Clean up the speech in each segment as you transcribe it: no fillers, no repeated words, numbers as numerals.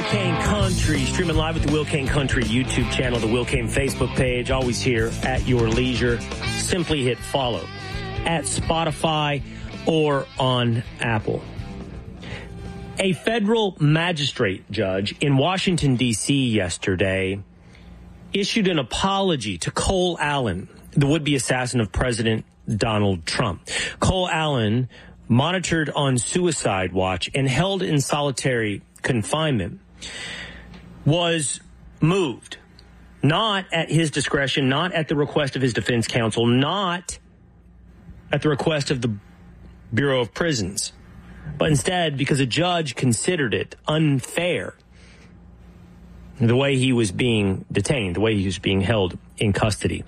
Kane Country, streaming live at the Will Kane Country YouTube channel, the Will Kane Facebook page, always here at your leisure. Simply hit follow at Spotify or on Apple. A federal magistrate judge in Washington, D.C. yesterday issued an apology to Cole Allen, the would-be assassin of President Donald Trump. Cole Allen, monitored on suicide watch and held in solitary confinement, was moved, not at his discretion, not at the request of his defense counsel, not at the request of the Bureau of Prisons, but instead because a judge considered it unfair, the way he was being detained, the way he was being held in custody.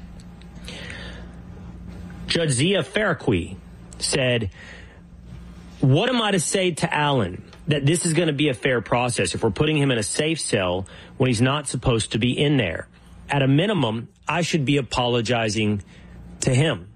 Judge Zia Faraqui said, "What am I to say to Allen that this is going to be a fair process if we're putting him in a safe cell when he's not supposed to be in there? At a minimum, I should be apologizing to him."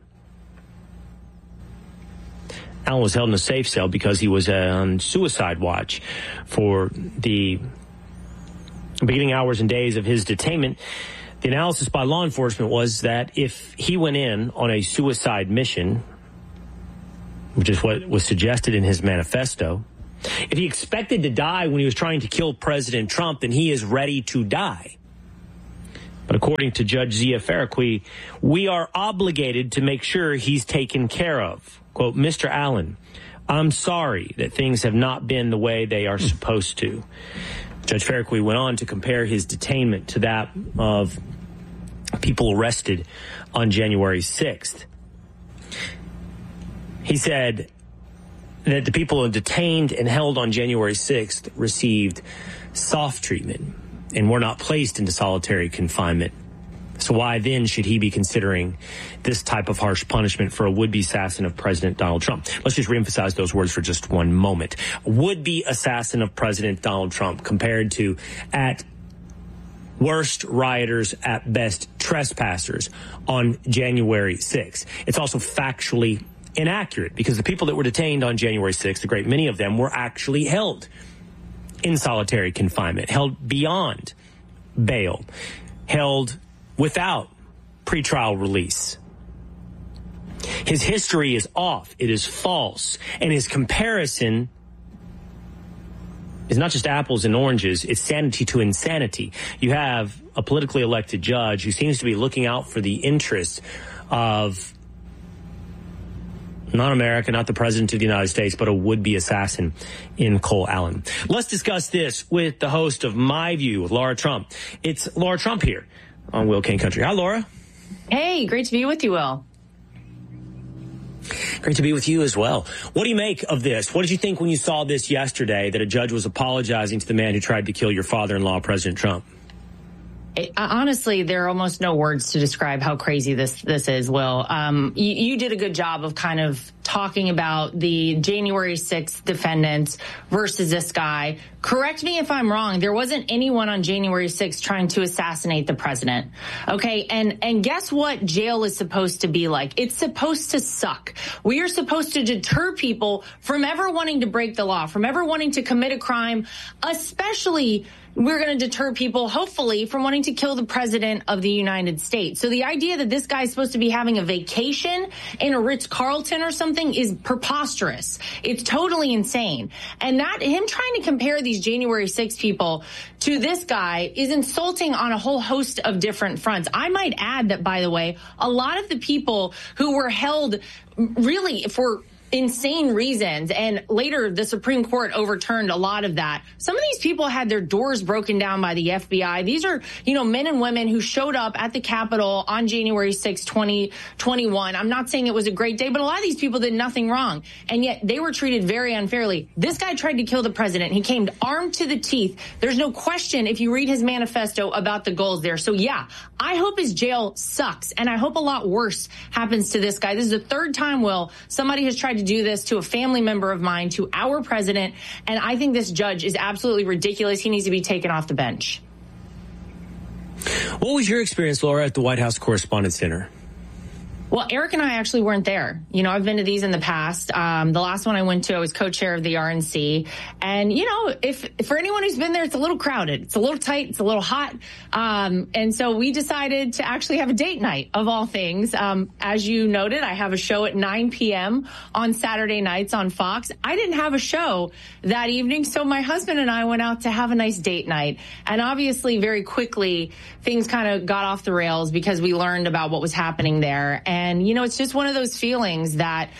Allen was held in a safe cell because he was on suicide watch for the beginning hours and days of his detainment. The analysis by law enforcement was that if he went in on a suicide mission, which is what was suggested in his manifesto, if he expected to die when he was trying to kill President Trump, then he is ready to die. But according to Judge Zia Faraqui, we are obligated to make sure he's taken care of. Quote, "Mr. Allen, I'm sorry that things have not been the way they are supposed to." Judge Faraqui went on to compare his detainment to that of people arrested on January 6th. He said that the people detained and held on January 6th received soft treatment and were not placed into solitary confinement. So why then should he be considering this type of harsh punishment for a would-be assassin of President Donald Trump? Let's just reemphasize those words for just one moment. Would-be assassin of President Donald Trump compared to, at worst, rioters, at best, trespassers on January 6th. It's also factually inaccurate because the people that were detained on January 6th, a great many of them, were actually held in solitary confinement, held beyond bail, held without pretrial release. His history is off. It is false. And his comparison is not just apples and oranges. It's sanity to insanity. You have a politically elected judge who seems to be looking out for the interests of not America, not the president of the United States, but a would-be assassin in Cole Allen. Let's discuss this with the host of My View with Laura Trump. It's Laura Trump here on Will Kane Country. Hi, Laura. Hey, great to be with you, Will. Great to be with you as well. What do you make of this? What did you think when you saw this yesterday, that a judge was apologizing to the man who tried to kill your father-in-law, President Trump? Honestly, there are almost no words to describe how crazy this is, Will. You did a good job of kind of talking about the January 6th defendants versus this guy. Correct me if I'm wrong. There wasn't anyone on January 6th trying to assassinate the president. Okay. And guess what jail is supposed to be like? It's supposed to suck. We are supposed to deter people from ever wanting to break the law, from ever wanting to commit a crime, especially we're going to deter people, hopefully, from wanting to kill the president of the United States. So the idea that this guy is supposed to be having a vacation in a Ritz-Carlton or something is preposterous. It's totally insane. And that him trying to compare these January 6 people to this guy is insulting on a whole host of different fronts. I might add that, by the way, a lot of the people who were held really for insane reasons, and later the Supreme Court overturned a lot of that. Some of these people had their doors broken down by the FBI. These are, men and women who showed up at the Capitol on January 6, 2021. I'm not saying it was a great day, but a lot of these people did nothing wrong, and yet they were treated very unfairly. This guy tried to kill the president. He came armed to the teeth. There's no question if you read his manifesto about the goals there. So yeah, I hope his jail sucks, and I hope a lot worse happens to this guy. This is the third time, Will, somebody has tried to do this to a family member of mine, to our president, and I think this judge is absolutely ridiculous. He needs to be taken off the bench. What was your experience, Laura, at the White House Correspondents' Center? Well, Eric and I actually weren't there. You know, I've been to these in the past. The last one I went to, I was co-chair of the RNC. And, you know, if for anyone who's been there, it's a little crowded. It's a little tight. It's a little hot. And so we decided to actually have a date night of all things. As you noted, I have a show at 9 p.m. on Saturday nights on Fox. I didn't have a show that evening, so my husband and I went out to have a nice date night. And obviously, very quickly, things kind of got off the rails because we learned about what was happening there. And, you know, it's just one of those feelings that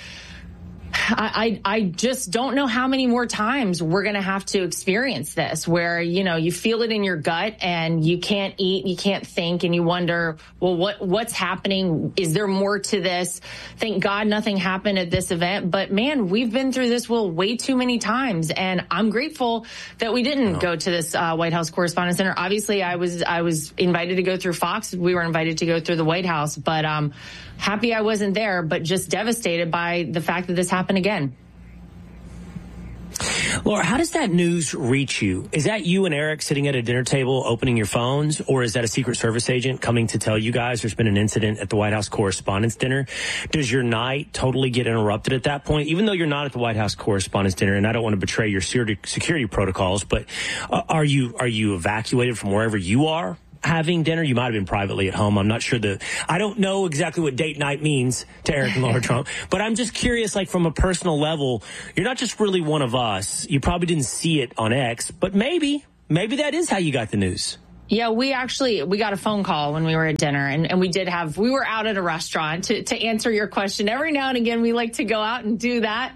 I just don't know how many more times we're going to have to experience this, where, you know, you feel it in your gut and you can't eat, you can't think, and you wonder, well, what's happening? Is there more to this? Thank God nothing happened at this event. But man, we've been through this way too many times. And I'm grateful that we didn't go to this White House Correspondents' Dinner. Obviously, I was invited to go through Fox. We were invited to go through the White House. But happy I wasn't there, but just devastated by the fact that this happened again. Laura, how does that news reach you? Is that you and Eric sitting at a dinner table opening your phones, or is that a Secret Service agent coming to tell you guys there's been an incident at the White House Correspondents' Dinner? Does your night totally get interrupted at that point, even though you're not at the White House Correspondents' Dinner? And I don't want to betray your security protocols, but are you evacuated from wherever you are having dinner? You might have been privately at home. I'm not sure I don't know exactly what date night means to Eric and Laura Trump, but I'm just curious, like, from a personal level, you're not just really one of us. You probably didn't see it on X, but maybe that is how you got the news. Yeah, we got a phone call when we were at dinner, and we were out at a restaurant to answer your question. Every now and again, we like to go out and do that.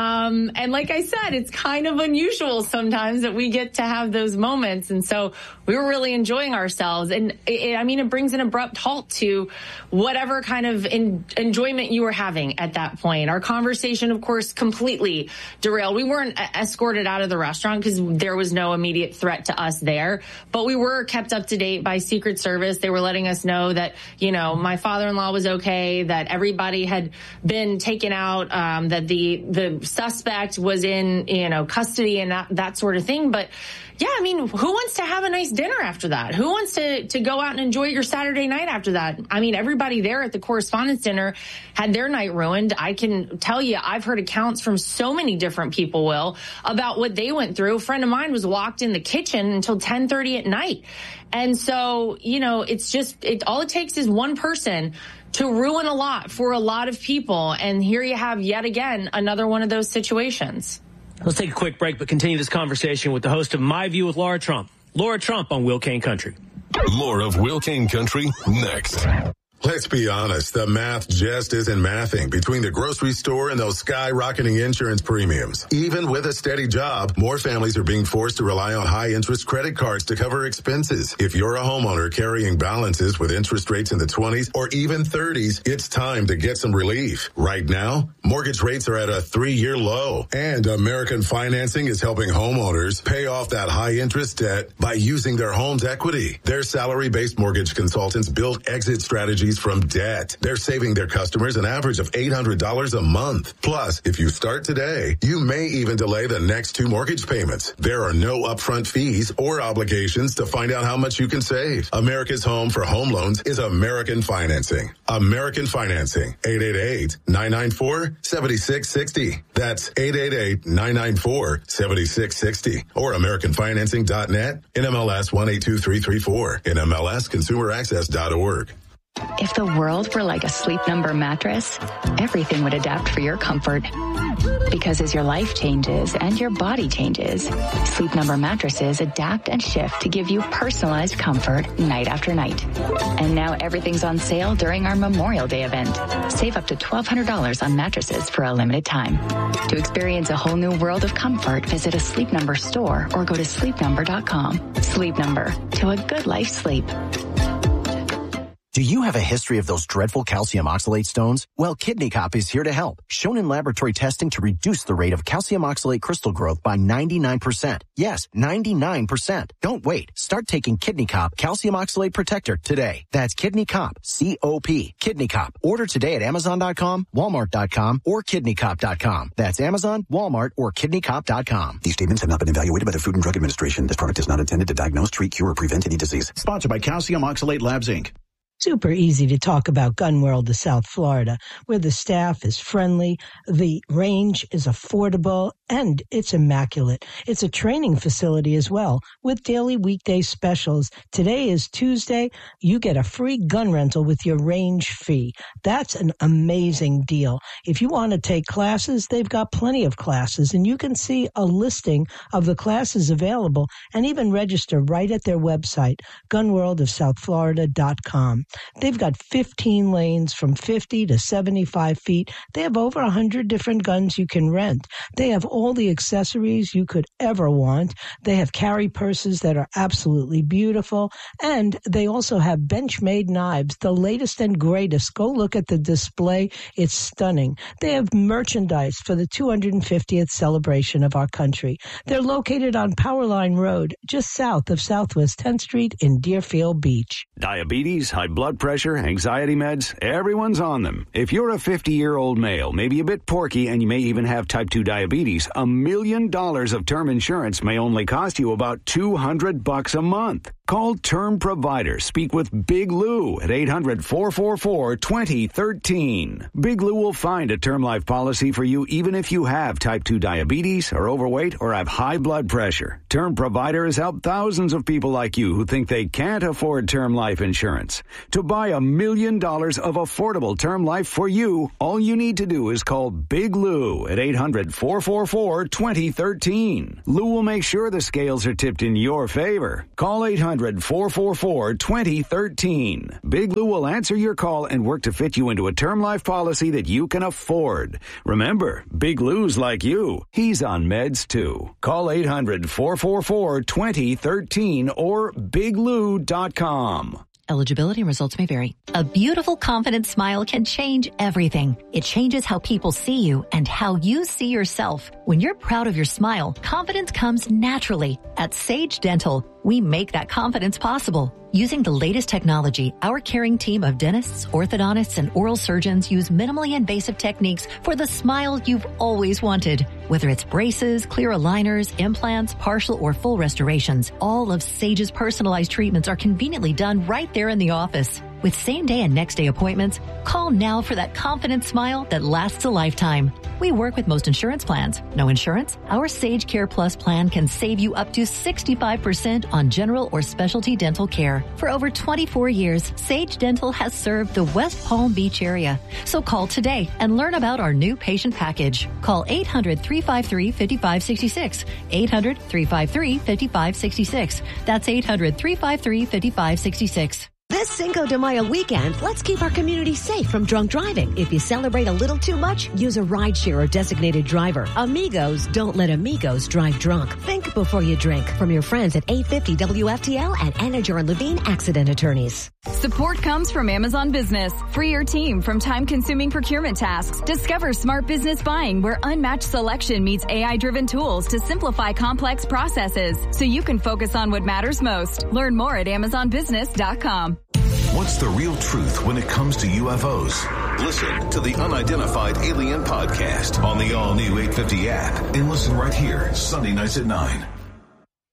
And like I said, it's kind of unusual sometimes that we get to have those moments. And so we were really enjoying ourselves. And it brings an abrupt halt to whatever kind of enjoyment you were having at that point. Our conversation, of course, completely derailed. We weren't escorted out of the restaurant because there was no immediate threat to us there, but we were kept up to date by Secret Service. They were letting us know that, you know, my father-in-law was okay, that everybody had been taken out, that the suspect was in, you know, custody and that sort of thing. But yeah, I mean, who wants to have a nice dinner after that? Who wants to go out and enjoy your Saturday night after that? I mean, everybody there at the Correspondents' Dinner had their night ruined. I can tell you, I've heard accounts from so many different people, Will, about what they went through. A friend of mine was locked in the kitchen until 10:30 at night. And so, you know, all it takes is one person to ruin a lot for a lot of people. And here you have yet again another one of those situations. Let's take a quick break, but continue this conversation with the host of My View with Laura Trump. Laura Trump on Will Kane Country. More of Will Kane Country next. Let's be honest, the math just isn't mathing between the grocery store and those skyrocketing insurance premiums. Even with a steady job, more families are being forced to rely on high-interest credit cards to cover expenses. If you're a homeowner carrying balances with interest rates in the 20s or even 30s, it's time to get some relief. Right now, mortgage rates are at a 3-year low, and American Financing is helping homeowners pay off that high-interest debt by using their home's equity. Their salary-based mortgage consultants build exit strategies from debt. They're saving their customers an average of $800 a month. Plus, if you start today, you may even delay the next 2 mortgage payments. There are no upfront fees or obligations to find out how much you can save. America's home for home loans is American Financing. American Financing. 888-994-7660. That's 888-994-7660. Or AmericanFinancing.net. NMLS 182334. NMLSConsumerAccess.org. If the world were like a Sleep Number mattress, everything would adapt for your comfort. Because as your life changes and your body changes, Sleep Number mattresses adapt and shift to give you personalized comfort night after night. And now everything's on sale during our Memorial Day event. Save up to $1,200 on mattresses for a limited time. To experience a whole new world of comfort, visit a Sleep Number store or go to sleepnumber.com. Sleep Number, to a good life sleep. Do you have a history of those dreadful calcium oxalate stones? Well, Kidney Cop is here to help. Shown in laboratory testing to reduce the rate of calcium oxalate crystal growth by 99%. Yes, 99%. Don't wait. Start taking Kidney Cop Calcium Oxalate Protector today. That's Kidney Cop, C-O-P, Kidney Cop. Order today at Amazon.com, Walmart.com, or KidneyCop.com. That's Amazon, Walmart, or KidneyCop.com. These statements have not been evaluated by the Food and Drug Administration. This product is not intended to diagnose, treat, cure, or prevent any disease. Sponsored by Calcium Oxalate Labs, Inc. Super easy to talk about Gun World of South Florida, where the staff is friendly, the range is affordable, and it's immaculate. It's a training facility as well, with daily weekday specials. Today is Tuesday. You get a free gun rental with your range fee. That's an amazing deal. If you want to take classes, they've got plenty of classes, and you can see a listing of the classes available and even register right at their website, gunworldofsouthflorida.com. They've got 15 lanes from 50 to 75 feet. They have over 100 different guns you can rent. They have all the accessories you could ever want. They have carry purses that are absolutely beautiful. And they also have Benchmade knives, the latest and greatest. Go look at the display. It's stunning. They have merchandise for the 250th celebration of our country. They're located on Powerline Road, just south of Southwest 10th Street in Deerfield Beach. Diabetes, high blood pressure, anxiety meds, everyone's on them. If you're a 50-year-old male, maybe a bit porky, and you may even have type 2 diabetes, $1 million of term insurance may only cost you about $200 a month. Call Term Provider. Speak with Big Lou at 800-444-2013. Big Lou will find a term life policy for you even if you have type 2 diabetes, are overweight, or have high blood pressure. Term Provider has helped thousands of people like you who think they can't afford term life insurance. To buy $1 million of affordable term life for you, all you need to do is call Big Lou at 800-444-2013. Lou will make sure the scales are tipped in your favor. Call 800-444-2013. Big Lou will answer your call and work to fit you into a term life policy that you can afford. Remember, Big Lou's like you. He's on meds too. Call 800-444-2013 or biglou.com. Eligibility and results may vary. A beautiful, confident smile can change everything. It changes how people see you and how you see yourself. When you're proud of your smile, confidence comes naturally. At Sage Dental, we make that confidence possible. Using the latest technology, our caring team of dentists, orthodontists, and oral surgeons use minimally invasive techniques for the smile you've always wanted. Whether it's braces, clear aligners, implants, partial or full restorations, all of Sage's personalized treatments are conveniently done right there in the office. With same-day and next-day appointments, call now for that confident smile that lasts a lifetime. We work with most insurance plans. No insurance? Our Sage Care Plus plan can save you up to 65% on general or specialty dental care. For over 24 years, Sage Dental has served the West Palm Beach area. So call today and learn about our new patient package. Call 800-353-5566. 800-353-5566. That's 800-353-5566. This Cinco de Mayo weekend, let's keep our community safe from drunk driving. If you celebrate a little too much, use a rideshare or designated driver. Amigos don't let amigos drive drunk. Think before you drink. From your friends at 850 WFTL and Anajar and Levine Accident Attorneys. Support comes from Amazon Business. Free your team from time-consuming procurement tasks. Discover smart business buying where unmatched selection meets AI-driven tools to simplify complex processes so you can focus on what matters most. Learn more at AmazonBusiness.com. What's the real truth when it comes to UFOs? Listen to the Unidentified Alien Podcast on the all-new 850 app and listen right here Sunday nights at 9.